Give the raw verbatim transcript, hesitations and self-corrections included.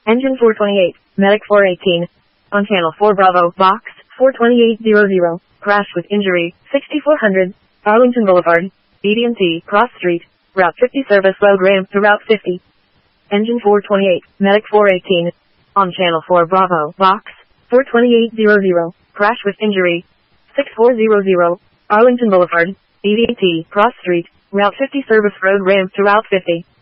Engine four twenty-eight, Medic four eighteen. On Channel four Bravo, Box four twenty-eight hundred. Crash with injury, sixty-four hundred. Arlington Boulevard, A D and T, Cross Street. Route fifty service load ramp to Route fifty. Engine four twenty-eight, Medic four eighteen. On Channel four Bravo, Box four twenty-eight hundred. Crash with injury, sixty-four hundred. Arlington Boulevard, A D and T, Cross Street. Route fifty service road ramp to Route fifty.